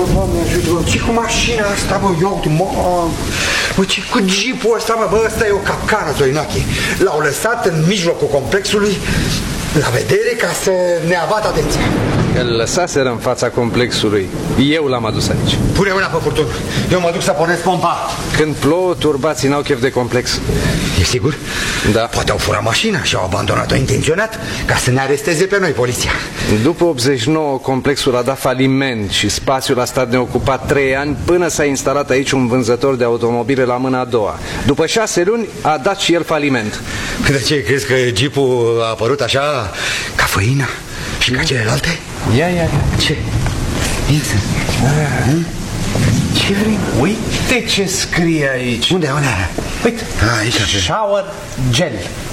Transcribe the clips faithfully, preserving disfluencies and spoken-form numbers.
Doamne ajută, bă, ce cu mașina asta, bă, eu, mă, bă, ce cu jeepul ăsta, mă, bă, ăsta e o capcană, Zorinache. L-au lăsat în mijlocul complexului la vedere ca să ne abată atenția. Îl lăsaseră în fața complexului. Eu l-am adus aici. Pune mâna pe furtun. Eu mă duc să pornesc pompa. Când plouă, turbații n-au chef de complex. E sigur? Da. Poate au furat mașina și au abandonat-o intenționat ca să ne aresteze pe noi, poliția. După optzeci și nouă, complexul a dat faliment și spațiul a stat neocupat trei ani până s-a instalat aici un vânzător de automobile la mâna a doua. După șase luni a dat și el faliment. De ce crezi că jeepul a apărut așa ca făina și ca celelalte? Ia, ia, ia. Ce? Ia să... Ce vrei? Uite ce scrie aici. Unde, unde? Uite. A, aici. Shower gel.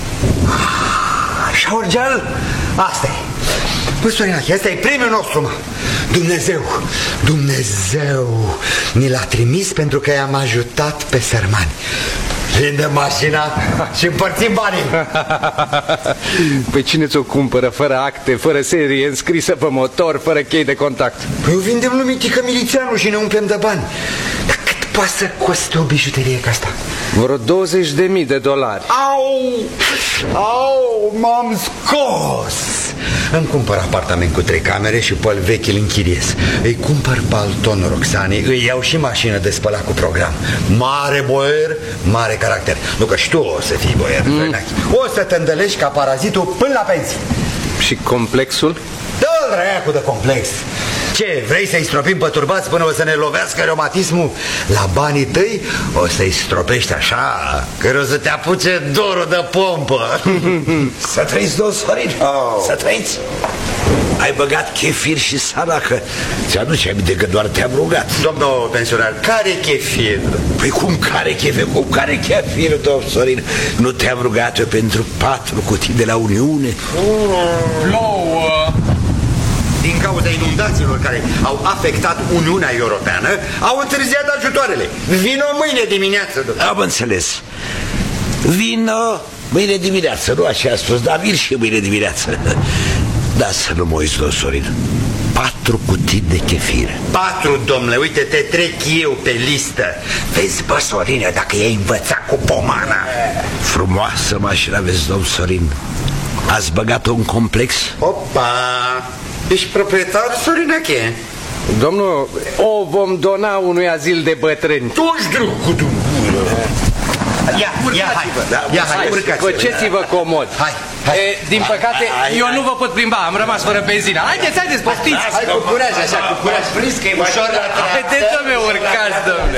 Shower gel? Asta e. Păi, Sorinache, ăsta e premiul nostru, mă. Dumnezeu, Dumnezeu ni l-a trimis pentru că i-am ajutat pe sărmani. Vinde mașina și împărțim banii. Păi cine ți-o cumpără fără acte, fără serie înscrisă pe motor, fără chei de contact? Păi o vindem lui Mitică Milițianu și ne umplem de bani. Dar cât poate să coste o bijuterie ca asta? Vreo douăzeci de mii de dolari. Au! Au! M-am scos! Îmi cumpăr apartament cu trei camere și pe-l vechi îl închiriez. Îi cumpăr palton Roxanei, îi iau și mașină de spălat cu program. Mare boier, mare caracter. Nu că și tu o să fii boier, mm. O să te îndălești ca parazitul până la pensie. Și complexul? Dă-l dracu de complex. Ce, vrei să-i stropim pe turbați până o să ne lovească reumatismul? La banii tăi o să-i stropești așa că o să te apuce dorul de pompă. Să trăiți, domn Sorin, oh. Să trăiți. Ai băgat chefir și salacă. Ți-aduce aminte că doar te-am rugat. Domnul pensionar, care chefir? Păi cum care chefir? Cum care chefir, domn Sorin? Nu te-am rugat eu pentru patru cutii de la Uniune? Plouă! Din cauza inundațiilor care au afectat Uniunea Europeană, au întârziat ajutoarele. Vino mâine dimineață, domnule. Am înțeles. Vino mâine dimineață, nu așa a spus, dar vin și mâine dimineață. Da, să nu mă uiți, domn Sorin. Patru cutii de chefir. Patru, domnule, uite, te trec eu pe listă. Vezi, bă, Sorine, dacă i-ai învățat cu pomana. Frumoasă mașină aveți, domn Sorin. Ați băgat-o în complex? Opa! Ești proprietar, Sorinache? Domnul, o vom dona unui azil de bătrâni. Tu-și drucu, tu! Ia, ia, hai, ia, hai, urcați-vă. Făceți-vă comod. Hai, hai. E, din păcate, hai, hai, eu hai. nu vă pot plimba, am rămas fără benzină. Haideți, haideți, poftiți. Hai cu curaj, așa, cu curaj. Prins că e ușor la treabă. Haideți, domnule, urcați, domnule.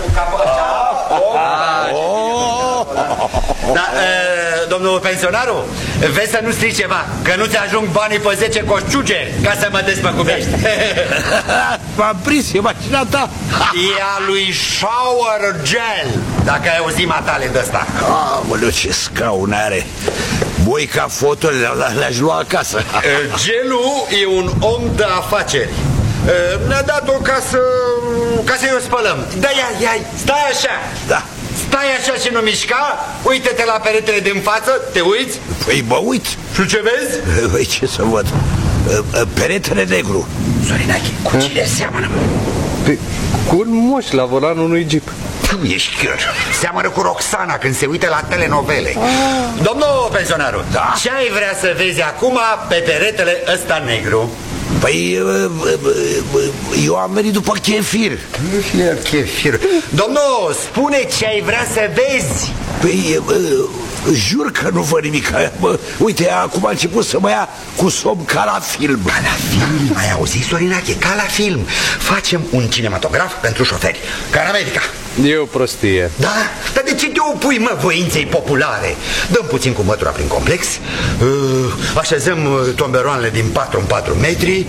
Da, domnul pensionarul, vezi să nu strici ceva, că nu ți ajung banii pe zece coșciuge ca să mă despăcubești. M-am prins, e mașina ta. E a lui Shower Gel, dacă ai auzit matale de ăsta. Aoleu, ce scaun are. Boica foto le-aș lua acasă. Gelul e un om de afaceri. Ne-a dat-o ca să ca să-i o spălăm. Da, ia, ia, stai așa. Da. Stai așa și nu mișca. Uite-te la peretele din față. Te uiți? Păi mă uit. Și ce vezi? Păi ce să văd? Peretele negru. Sorinache, cu cine seamănă? Păi, cu un moș la volanul unui jeep. Tu ești chiar. Seamănă cu Roxana când se uită la telenovele. ah. Domnul pensionarul, da? Ce ai vrea să vezi acum pe peretele ăsta negru? Păi eu am venit după chefir. Chefir. Domnul, spune ce ai vrea să vezi. Păi jur că nu văd nimic. Uite, acum a început să mă ia cu somn ca la film. Ca la film? Ai auzit, Sorinache? Ca la film. Facem un cinematograf pentru șoferi, ca în America. E o prostie. Da? Dar de ce te opui, mă, voinței populare? Dăm puțin cu mătura prin complex, așezăm tomberoanele din patru în patru metri